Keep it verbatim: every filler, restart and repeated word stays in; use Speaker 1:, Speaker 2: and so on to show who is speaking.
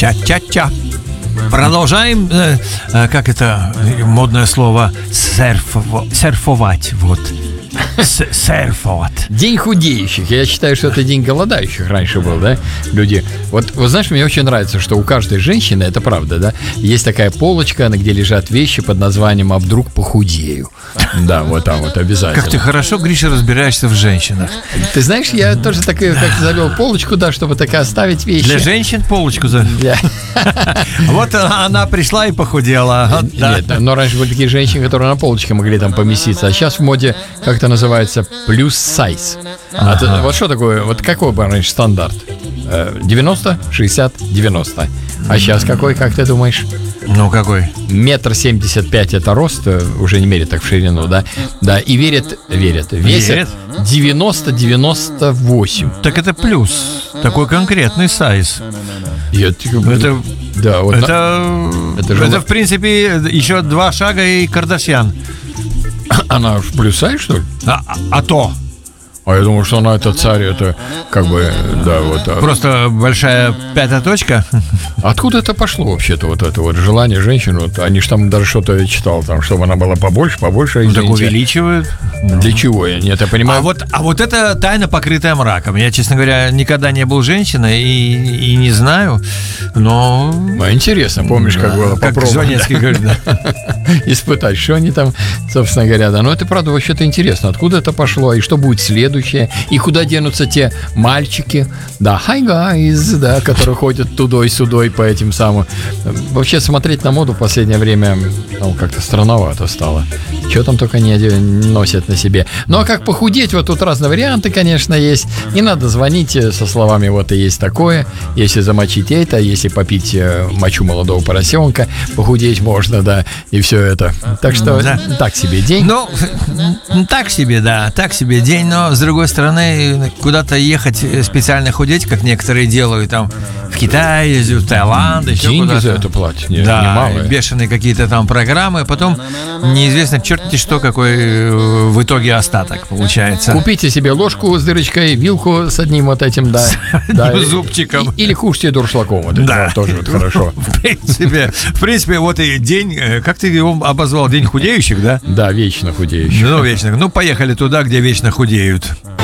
Speaker 1: Ча-ча-ча. Продолжаем, э, э, как это модное слово, серфово, серфовать, вот. С- серфовать.
Speaker 2: День худеющих. Я считаю, что это день голодающих раньше был, да? Люди. Вот, вот знаешь, мне очень нравится, что у каждой женщины, это правда, да, есть такая полочка, где лежат вещи под названием «А вдруг похудею». Да, вот там вот обязательно.
Speaker 1: Как ты хорошо, Гриша, разбираешься в женщинах.
Speaker 2: Ты знаешь, я тоже такую, как завел полочку, да, чтобы так оставить вещи.
Speaker 1: Для женщин полочку за...
Speaker 2: Для...
Speaker 1: Вот она пришла и похудела. Да.
Speaker 2: Нет, но раньше были такие женщины, которые на полочке могли там поместиться, а сейчас в моде как-то называется плюс сайз. А ты- вот что такое, вот какой был раньше стандарт? Э, девяносто, шестьдесят, девяносто. А сейчас какой, как ты думаешь?
Speaker 1: Ну, какой?
Speaker 2: Метр семьдесят пять это рост, э, уже не мерят так в ширину, да? Да, и верят, верят, весят
Speaker 1: Верят?
Speaker 2: девяносто девяносто восемь.
Speaker 1: Так это плюс. Такой конкретный сайз.
Speaker 2: Я, типа,
Speaker 1: Это...
Speaker 2: да, вот на-
Speaker 1: Это,
Speaker 2: Это
Speaker 1: это,
Speaker 2: же-
Speaker 1: в принципе, еще два шага и Кардашьян.
Speaker 2: она в плюс сайз, что ли?
Speaker 1: А, а то.
Speaker 2: А я думал, что она это царь, это как бы, да, вот. а-
Speaker 1: Просто большая пятая точка.
Speaker 2: Откуда это пошло вообще-то, вот это вот желание женщин? Вот, они же там даже что-то я читал, там, чтобы она была побольше, побольше.
Speaker 1: Так
Speaker 2: извините.
Speaker 1: увеличивают.
Speaker 2: Для чего? Я, нет, я понимаю.
Speaker 1: А вот, а вот это тайна, покрытая мраком. Я, честно говоря, никогда не был женщиной и, и не знаю, но...
Speaker 2: Ну, интересно, помнишь, как было?
Speaker 1: Как
Speaker 2: Попробовать,
Speaker 1: Жванецкий говорит, да.
Speaker 2: испытать, что они там, собственно говоря, да. Но это, правда, вообще-то интересно, откуда это пошло, и что будет следующее, и куда денутся те мальчики, да, hi guys, да, которые ходят тудой-сюдой по этим самым. Вообще, смотреть на моду в последнее время, ну, как-то странновато стало. Что там только не оде- носят на себе. Ну, а как похудеть, вот тут разные варианты, конечно, есть. Не надо звонить э, со словами «вот и есть такое», если замочить это, если попить э, мочу молодого поросенка, похудеть можно, да, и все это. Так что
Speaker 1: Да.
Speaker 2: так себе день.
Speaker 1: Ну, м, так себе, да, так себе день, но с другой стороны, куда-то ехать э, специально худеть, как некоторые делают, там, в Китай ездят, в Таиланд, еще
Speaker 2: Деньги
Speaker 1: куда-то.
Speaker 2: за это платят, не,
Speaker 1: Да,
Speaker 2: немалые.
Speaker 1: бешеные какие-то там программы, потом неизвестно черти что, какой э, в итоге остаток получается.
Speaker 2: Купите себе ложку с дырочкой, вилку с одним вот этим, да. да.
Speaker 1: одним зубчиком.
Speaker 2: И- или кушайте дуршлагом, вот это
Speaker 1: Да.
Speaker 2: вот тоже вот хорошо.
Speaker 1: В принципе, в принципе, вот и день, э, как ты его обозвал, день худеющих, да?
Speaker 2: Да, вечно худеющий.
Speaker 1: Ну, вечно. Ну, поехали туда, где вечно худеют.